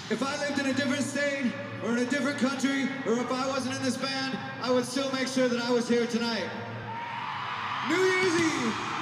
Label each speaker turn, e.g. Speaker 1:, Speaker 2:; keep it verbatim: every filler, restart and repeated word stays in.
Speaker 1: If I lived in a different state, or in a different country, or if I wasn't in this band, I would still make sure that I was here tonight. New Year's Eve!